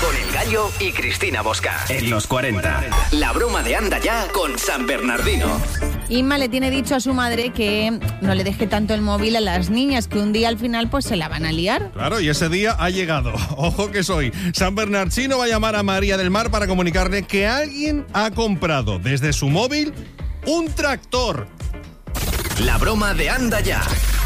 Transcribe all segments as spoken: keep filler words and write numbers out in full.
Con El Gallo y Cristina Bosca. En los cuarenta. La broma de Anda Ya con San Bernardino. Inma le tiene dicho a su madre que no le deje tanto el móvil a las niñas, que un día al final pues se la van a liar. Claro, y ese día ha llegado. Ojo que soy. San Bernardino va a llamar a María del Mar para comunicarle que alguien ha comprado desde su móvil un tractor. La broma de Anda Ya.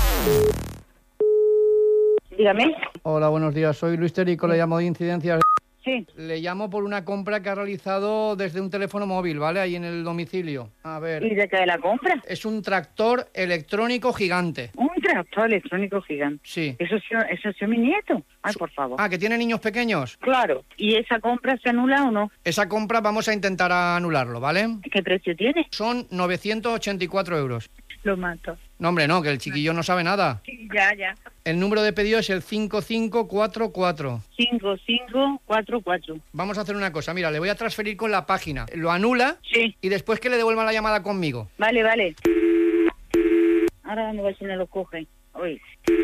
Dígame. Hola, buenos días. Soy Luis Terico, le llamo de Incidencias. Sí. Le llamo por una compra que ha realizado desde un teléfono móvil, ¿vale? Ahí en el domicilio. A ver. ¿Y de qué la compra? Es un tractor electrónico gigante. Un tractor electrónico gigante. Sí. Eso es, eso es mi nieto. Ay, por favor. Ah, ¿que tiene niños pequeños? Claro. ¿Y esa compra se anula o no? Esa compra vamos a intentar anularlo, ¿vale? ¿Qué precio tiene? Son novecientos ochenta y cuatro euros. Lo mato. No, hombre, no, que el chiquillo no sabe nada. Sí, ya, ya. El número de pedido es el cinco cinco cuatro cuatro. cinco cinco cuatro cuatro. Vamos a hacer una cosa, mira, le voy a transferir con la página. Lo anula Sí. y después que le devuelva la llamada conmigo. Vale, vale. Ahora vamos a ver si me lo cogen. Uy.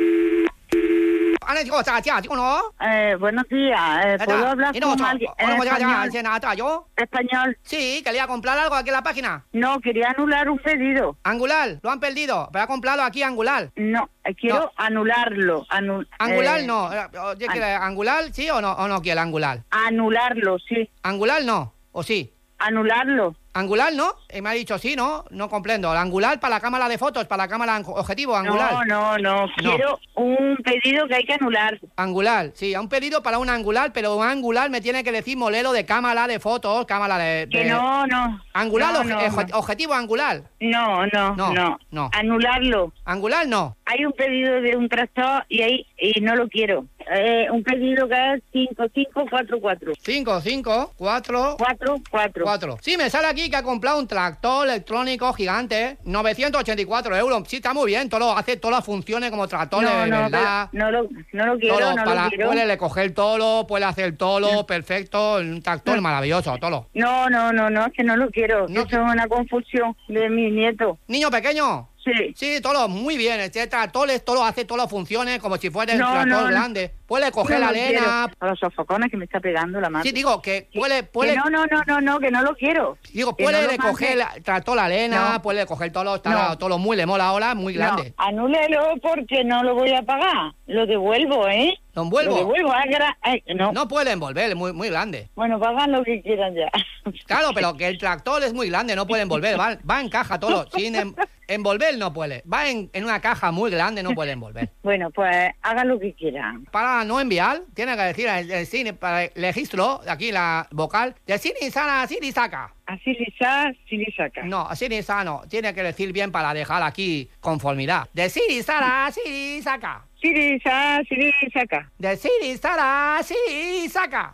Eh, buenos días. Eh, ¿Puedo hablar con alguien en español? ¿Español? Sí, que le iba a comprar algo aquí en la página. No, quería anular un pedido. Angular, lo han perdido, pero ha comprado aquí Angular. No, eh, quiero No. anularlo. Anu Angular eh, no. Oye, ¿quiere Angular sí o no, o no quiere Angular? Anularlo, sí. Angular no, o sí. Anularlo. Angular no, y me ha dicho sí, no, no comprendo. El Angular para la cámara de fotos, para la cámara objetivo, Angular. No, no, no, quiero un pedido que hay que anular. Angular, sí, un pedido para un Angular, pero un Angular me tiene que decir modelo de cámara de fotos, cámara de... de... Que no, no. Angular, no, oje- no, oje- no. objetivo Angular. No, no, No, no, no. Anularlo. Angular no. Hay un pedido de un tractor y ahí y no lo quiero. Eh, un pedido que es cinco cinco cuatro cuatro. cinco, cinco, cuatro, cuatro, cuatro. cuatro. Sí, me sale aquí que ha comprado un tractor electrónico gigante, novecientos ochenta y cuatro euros. Sí, está muy bien, todo lo, hace todas las funciones como tractor No, de no, verdad. pero no lo, no lo quiero, Todo, no para, lo quiero. puede recoger todo, puede hacer todo, perfecto, un tractor maravilloso, todo. No, no, no, no, es que no lo quiero. No. Eso es una confusión de mi nieto. Niño pequeño. Sí. Sí, todo muy bien, este tractor es- todo hace todas las funciones como si fuera un No, tractor no, no. grande. Puede coger No la lo arena. quiero. A los sofocones que me está pegando la mano. Sí, digo que puede, Que puede, no, no, no, no, no, que no lo quiero. digo, que puede no lo recoger mande. la- tractor la arena, No. puede coger todo, está No. todo muy le mola ahora, muy grande. No, anúlelo porque no lo voy a pagar. Lo devuelvo, ¿eh? ¿Lo envuelvo? Lo devuelvo. Ah, gra- ay, no. No puede envolver, es muy, muy grande. Bueno, pagan lo que quieran ya. Claro, pero que el tractor es muy grande, no puede envolver, va, va en caja todo. Sin em- envolver no puede. Va en, en una caja muy grande, no puede envolver. Bueno, pues hagan lo que quieran. Para no enviar, tiene que decir el, el cine, para el registro, aquí la vocal, de Sini Sana, Sini Saca. Así lisa, sí le saca. No, Sini Sano, tiene que decir bien para dejar aquí conformidad. De Sini Sana, Sini Saca. Sí lisa, sí le saca. De Sini Sana, Sini Saca.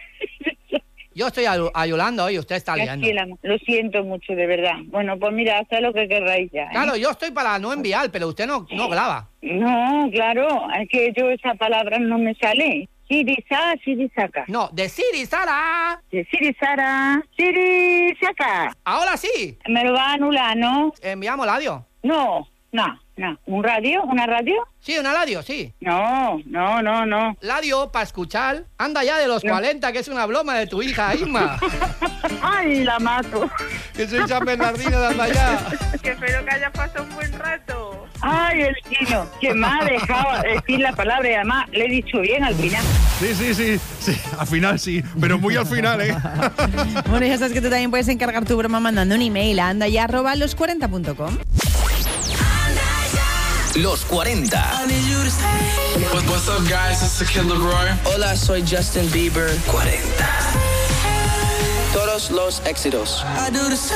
Yo estoy ayu- ayudando y usted está liando. Casi el amor. Lo siento mucho, de verdad. Bueno, pues mira, haz lo que querráis ya. ¿eh? Claro, yo estoy para no enviar, pero usted no, no graba. No, claro, es que yo esa palabra no me sale. Sirisa, Sirisaka. No, de Siri Sara. De Sirisara, Sirisaka. Ahora sí. Me lo va a anular, ¿no? Enviamos el audio. No, no, no. ¿Un radio? ¿Una radio? Sí, una radio, sí. No, no, no, no. Radio para escuchar. Anda ya de los No. cuarenta, que es una broma de tu hija, Isma. ¡Ay, la mato! Que soy San Bernardino de Anda ya. Que espero que haya pasado un buen rato. ¡Ay, el chino! Que me ha dejado decir la palabra y además le he dicho bien al final. Sí, sí, sí, sí, al final sí, pero muy al final, ¿eh? Bueno, ya sabes que tú también puedes encargar tu broma mandando un email a andaya arroba los cuarenta punto com. Los cuarenta. What- What's up, guys? It's the Kid Leroy. Hola, soy Justin Bieber. cuarenta. Todos los éxitos.